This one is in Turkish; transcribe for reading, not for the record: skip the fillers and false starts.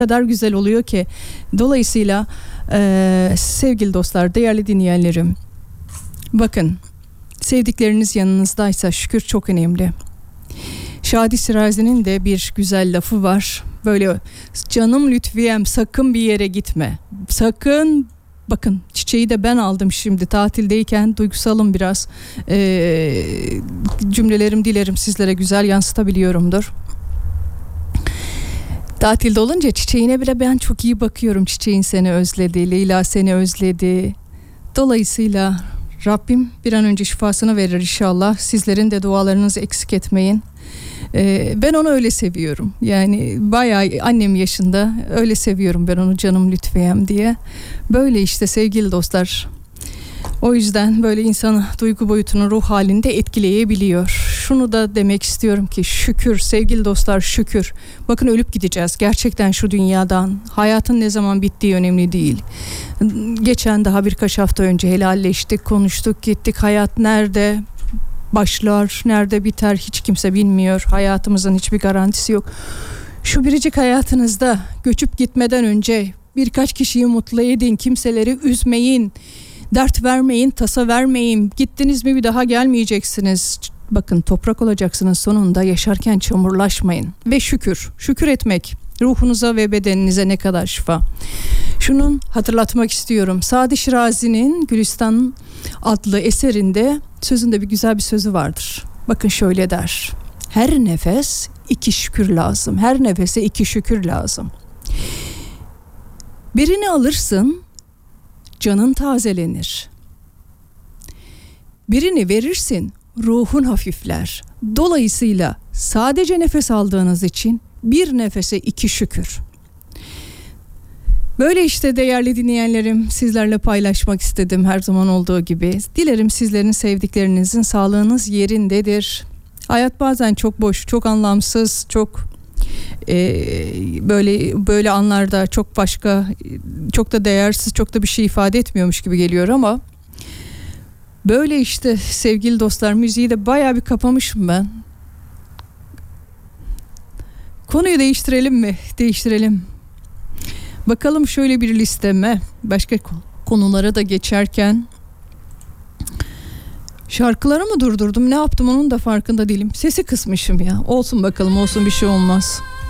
kadar güzel oluyor ki. Dolayısıyla sevgili dostlar, değerli dinleyenlerim, bakın, sevdikleriniz yanınızdaysa şükür çok önemli. Şadi Şirazi'nin de bir güzel lafı var. Böyle, canım Lütfiyem sakın bir yere gitme. Sakın, bakın çiçeği de ben aldım şimdi tatildeyken, duygusalım biraz. Cümlelerim dilerim sizlere güzel yansıtabiliyorumdur. Tatilde olunca çiçeğine bile ben çok iyi bakıyorum. Çiçeğin seni özledi, Leyla seni özledi. Dolayısıyla Rabbim bir an önce şifasını verir inşallah. Sizlerin de dualarınızı eksik etmeyin. Ben onu öyle seviyorum. Yani bayağı annem yaşında, öyle seviyorum ben onu, canım Lütfiyem diye. Böyle işte sevgili dostlar. O yüzden böyle insanı duygu boyutunu ruh halinde etkileyebiliyor. Şunu da demek istiyorum ki şükür sevgili dostlar, şükür. Bakın ölüp gideceğiz gerçekten şu dünyadan. Hayatın ne zaman bittiği önemli değil. Geçen daha birkaç hafta önce helalleştik, konuştuk, gittik. Hayat nerede başlar, nerede biter hiç kimse bilmiyor. Hayatımızın hiçbir garantisi yok. Şu biricik hayatınızda göçüp gitmeden önce birkaç kişiyi mutlu edin, kimseleri üzmeyin. Dert vermeyin, tasa vermeyin. Gittiniz mi bir daha gelmeyeceksiniz. Bakın toprak olacaksınız sonunda, yaşarken çamurlaşmayın. Ve şükür etmek ruhunuza ve bedeninize ne kadar şifa. Şunun hatırlatmak istiyorum. Sadi Şirazi'nin Gülistan adlı eserinde sözünde bir güzel bir sözü vardır. Bakın şöyle der. Her nefes 2 şükür lazım. Her nefese 2 şükür lazım. Birini alırsın, canın tazelenir. Birini verirsin, ruhun hafifler. Dolayısıyla sadece nefes aldığınız için bir nefese 2 şükür. Böyle işte değerli dinleyenlerim, sizlerle paylaşmak istedim her zaman olduğu gibi. Dilerim sizlerin, sevdiklerinizin sağlığınız yerindedir. Hayat bazen çok boş, çok anlamsız, çok böyle anlarda çok başka, çok da değersiz, çok da bir şey ifade etmiyormuş gibi geliyor ama böyle işte sevgili dostlar, müziği de bayağı bir kapamışım ben. Konuyu değiştirelim mi? Değiştirelim. Bakalım şöyle bir listeme, başka konulara da geçerken şarkıları mı durdurdum, ne yaptım onun da farkında değilim. Sesi kısmışım ya. Olsun bakalım, olsun, bir şey olmaz.